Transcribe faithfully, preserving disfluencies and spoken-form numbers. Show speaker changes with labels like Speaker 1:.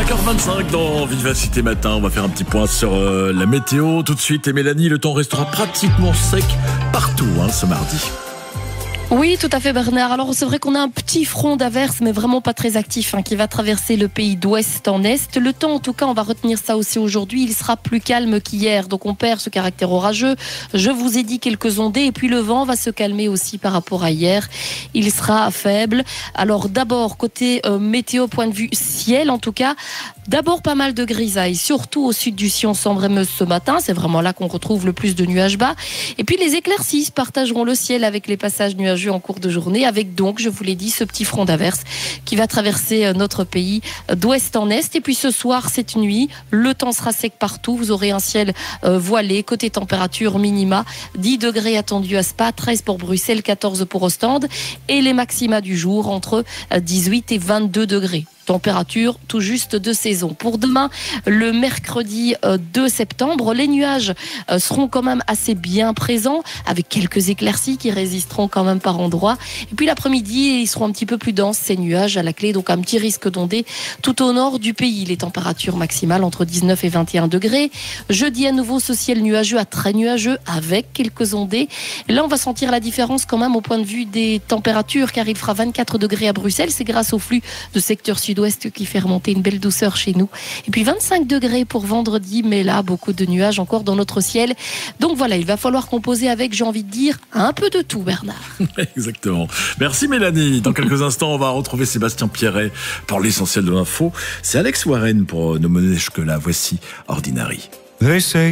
Speaker 1: cinq heures vingt-cinq dans Vivacité Matin. On va faire un petit point sur euh, la météo tout de suite. Et Mélanie, le temps restera pratiquement sec partout hein, ce mardi.
Speaker 2: Oui, tout à fait Bernard. Alors c'est vrai qu'on a un petit front d'averse, mais vraiment pas très actif, hein, qui va traverser le pays d'ouest en est. Le temps, en tout cas, on va retenir ça aussi aujourd'hui, il sera plus calme qu'hier. Donc on perd ce caractère orageux. Je vous ai dit quelques ondées, et puis le vent va se calmer aussi par rapport à hier. Il sera faible. Alors d'abord, côté euh, météo, point de vue ciel, en tout cas, d'abord pas mal de grisailles, surtout au sud du Sion, Sambre-et-Meuse ce matin. C'est vraiment là qu'on retrouve le plus de nuages bas. Et puis les éclaircies partageront le ciel avec les passages nuageux en cours de journée, avec donc, je vous l'ai dit, ce petit front d'averse qui va traverser notre pays d'ouest en est. Et puis ce soir, cette nuit, le temps sera sec partout. Vous aurez un ciel euh, voilé. Côté température minima, dix degrés attendus à Spa, treize pour Bruxelles, quatorze pour Ostende. Et les maxima du jour entre dix-huit et vingt-deux degrés. Température tout juste de saison. Pour demain, le mercredi deux septembre, les nuages seront quand même assez bien présents, avec quelques éclaircies qui résisteront quand même par endroits. Et puis l'après-midi, ils seront un petit peu plus denses, ces nuages à la clé, donc un petit risque d'ondées tout au nord du pays. Les températures maximales entre dix-neuf et vingt et un degrés. Jeudi, à nouveau, ce ciel nuageux à très nuageux, avec quelques ondées. Là, on va sentir la différence quand même au point de vue des températures, car il fera vingt-quatre degrés à Bruxelles. C'est grâce au flux de secteur sud ouest qui fait remonter une belle douceur chez nous. Et puis vingt-cinq degrés pour vendredi, mais là, beaucoup de nuages encore dans notre ciel. Donc voilà, il va falloir composer avec, j'ai envie de dire, un peu de tout, Bernard.
Speaker 1: Exactement. Merci Mélanie. Dans quelques instants, on va retrouver Sébastien Pierret pour l'essentiel de l'info. C'est Alex Warren pour nous mener jusque-là. Voici Ordinary.